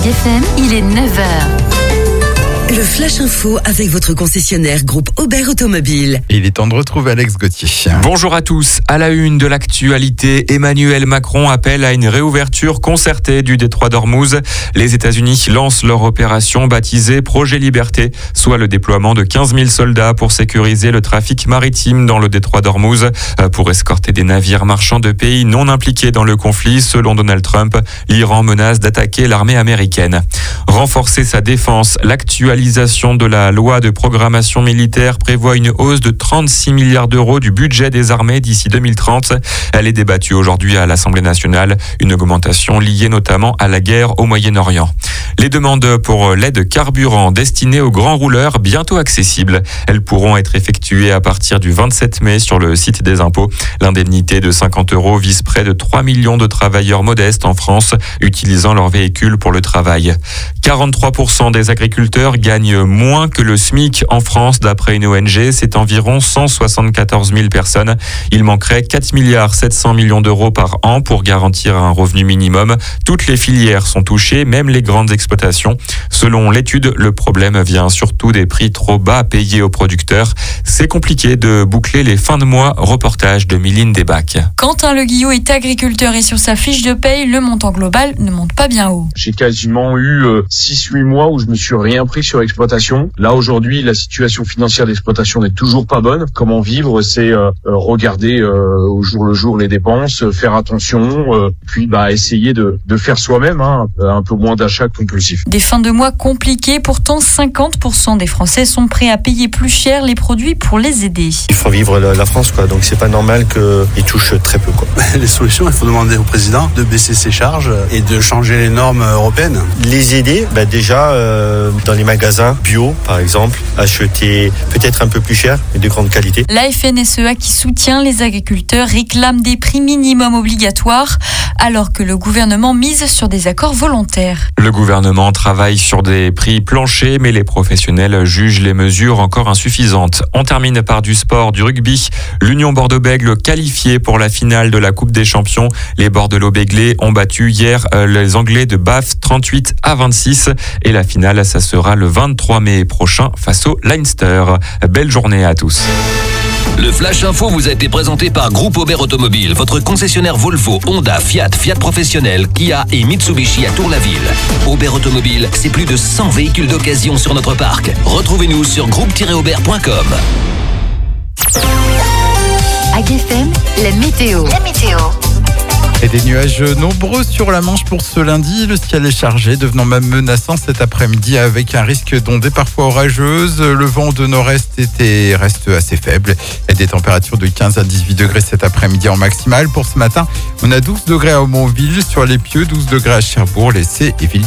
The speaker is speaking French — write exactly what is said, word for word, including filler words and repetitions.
Mag F M, il est neuf heures. Le Flash Info avec votre concessionnaire groupe Aubert Automobile. Il est temps de retrouver Alex Gauthier. Bonjour à tous. À la une de l'actualité, Emmanuel Macron appelle à une réouverture concertée du détroit d'Ormuz. Les États-Unis lancent leur opération baptisée Projet Liberté, soit le déploiement de quinze mille soldats pour sécuriser le trafic maritime dans le détroit d'Ormuz, pour escorter des navires marchands de pays non impliqués dans le conflit. Selon Donald Trump, l'Iran menace d'attaquer l'armée américaine. Renforcer sa défense, l'actualisation de la loi de programmation militaire prévoit une hausse de trente-six milliards d'euros du budget des armées d'ici deux mille trente. Elle est débattue aujourd'hui à l'Assemblée nationale, une augmentation liée notamment à la guerre au Moyen-Orient. Les demandes pour l'aide carburant destinée aux grands rouleurs bientôt accessibles. Elles pourront être effectuées à partir du vingt-sept mai sur le site des impôts. L'indemnité de cinquante euros vise près de trois millions de travailleurs modestes en France utilisant leur véhicule pour le travail. quarante-trois pour cent des agriculteurs gagnent moins que le SMIC en France d'après une O N G. C'est environ cent soixante-quatorze mille personnes. Il manquerait quatre milliards sept cents millions d'euros par an pour garantir un revenu minimum. Toutes les filières sont touchées, même les grandes exploitations. Selon l'étude, le problème vient surtout des prix trop bas payés aux producteurs. C'est compliqué de boucler les fins de mois. Reportage de Miline Desbacs. Quentin Le Guillot est agriculteur et sur sa fiche de paye, le montant global ne monte pas bien haut. J'ai quasiment eu six huit mois où je me suis rien pris sur l'exploitation. Là aujourd'hui, la situation financière d'exploitation n'est toujours pas bonne. Comment vivre, c'est euh, regarder euh, au jour le jour les dépenses, faire attention, euh, puis bah essayer de, de faire soi-même hein, un peu moins d'achats compulsifs. Des fins de mois compliquées, pourtant cinquante pour cent des Français sont prêts à payer plus cher les produits pour les aider. Il faut vivre la France, quoi. Donc c'est pas normal qu'ils touchent très peu, quoi. Les solutions, il faut demander au président de baisser ses charges et de changer les normes européennes. Les aider, bah déjà euh, dans les magasins bio, par exemple, acheter peut-être un peu plus cher et de grande qualité. La F N S E A qui soutient les agriculteurs réclame des prix minimums obligatoires alors que le gouvernement mise sur des accords volontaires. Le gouvernement travaille sur des prix planchers, mais les professionnels jugent les mesures encore insuffisantes. On termine par du sport, du rugby. L'Union Bordeaux-Bègles qualifiée pour la finale de la Coupe des Champions. Les Bordelot-Béglés ont battu hier les Anglais de Bath trente-huit à vingt-six et la finale, ça sera le vingt-trois mai prochain face au Leinster. Belle journée à tous. Le Flash Info vous a été présenté par Groupe Aubert Automobile, votre concessionnaire Volvo, Honda, Fiat, Fiat Professionnel, Kia et Mitsubishi à Tour-la-Ville. Aubert Automobile, c'est plus de cent véhicules d'occasion sur notre parc. Retrouvez-nous sur groupe tiret aubert point com. Mag F M, la météo. La météo. Et des nuages nombreux sur la Manche pour ce lundi. Le ciel est chargé, devenant même menaçant cet après-midi avec un risque d'ondées parfois orageuses. Le vent de nord-est était, reste assez faible et des températures de quinze à dix-huit degrés cet après-midi en maximale. Pour ce matin, on a douze degrés à Aumonville, sur les Pieux, douze degrés à Cherbourg, Lessay et Ville.